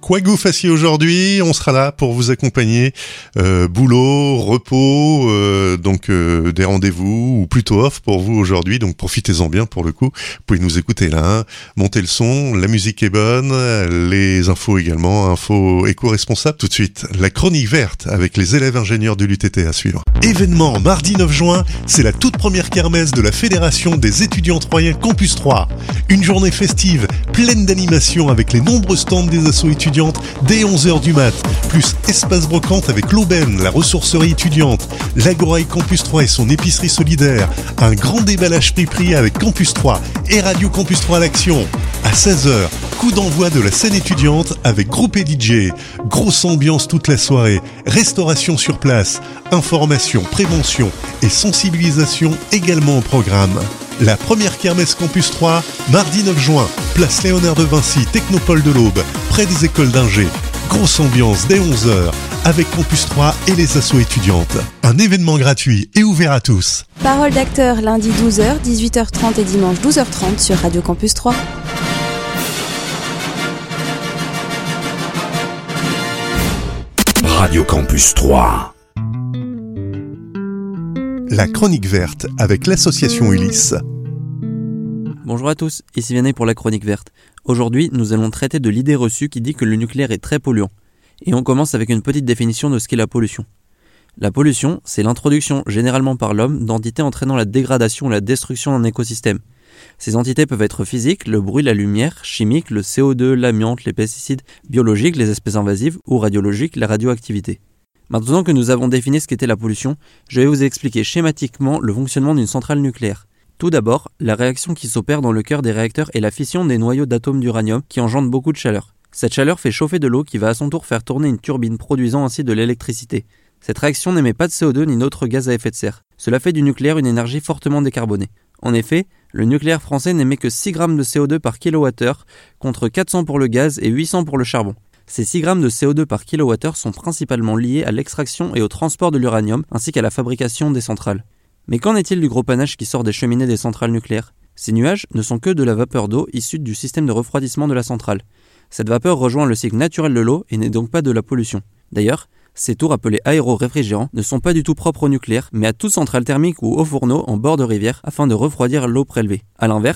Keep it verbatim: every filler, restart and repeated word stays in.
quoi que vous fassiez aujourd'hui, on sera là pour vous accompagner. Euh, boulot, repos, euh, donc euh, des rendez-vous ou plutôt off pour vous aujourd'hui. Donc profitez-en bien pour le coup. Vous pouvez nous écouter là, hein. Montez le son, la musique est bonne, les infos également, infos éco-responsables. Tout de suite, la chronique verte avec les élèves ingénieurs de l'U T T à suivre. Événement mardi neuf juin, c'est la toute première kermesse de la Fédération des étudiants troyens Campus trois. Une journée festive, pleine d'animation avec les nombreux stands des assos étudiantes dès onze heures du mat, plus espace brocante avec l'aubaine, la ressourcerie étudiante, l'Agora et Campus trois et son épicerie solidaire, un grand déballage prix-prix avec Campus trois et Radio Campus trois à l'action. À seize heures, coup d'envoi de la scène étudiante avec groupe et D J, grosse ambiance toute la soirée, restauration sur place, information, prévention et sensibilisation également au programme. La première kermesse Campus trois, mardi neuf juin, place Léonard de Vinci, Technopole de l'Aube, près des écoles d'ingé. Grosse ambiance dès onze heures, avec Campus trois et les assos étudiantes. Un événement gratuit et ouvert à tous. Parole d'acteur, lundi douze heures, dix-huit heures trente et dimanche douze heures trente sur Radio Campus trois. Radio Campus trois. La chronique verte avec l'association Ulysse. Bonjour à tous, ici Vianney pour la chronique verte. Aujourd'hui, nous allons traiter de l'idée reçue qui dit que le nucléaire est très polluant. Et on commence avec une petite définition de ce qu'est la pollution. La pollution, c'est l'introduction, généralement par l'homme, d'entités entraînant la dégradation ou la destruction d'un écosystème. Ces entités peuvent être physiques, le bruit, la lumière, chimiques, le C O deux, l'amiante, les pesticides, biologiques, les espèces invasives, ou radiologiques, la radioactivité. Maintenant que nous avons défini ce qu'était la pollution, je vais vous expliquer schématiquement le fonctionnement d'une centrale nucléaire. Tout d'abord, la réaction qui s'opère dans le cœur des réacteurs est la fission des noyaux d'atomes d'uranium qui engendre beaucoup de chaleur. Cette chaleur fait chauffer de l'eau qui va à son tour faire tourner une turbine produisant ainsi de l'électricité. Cette réaction n'émet pas de C O deux ni d'autres gaz à effet de serre. Cela fait du nucléaire une énergie fortement décarbonée. En effet, le nucléaire français n'émet que six grammes de C O deux par kilowattheure contre quatre cents pour le gaz et huit cents pour le charbon. Ces six grammes de C O deux par kilowattheure sont principalement liés à l'extraction et au transport de l'uranium ainsi qu'à la fabrication des centrales. Mais qu'en est-il du gros panache qui sort des cheminées des centrales nucléaires ? Ces nuages ne sont que de la vapeur d'eau issue du système de refroidissement de la centrale. Cette vapeur rejoint le cycle naturel de l'eau et n'est donc pas de la pollution. D'ailleurs, ces tours appelés aéro-réfrigérants ne sont pas du tout propres au nucléaire, mais à toute centrale thermique ou au fourneau en bord de rivière afin de refroidir l'eau prélevée. A l'inverse,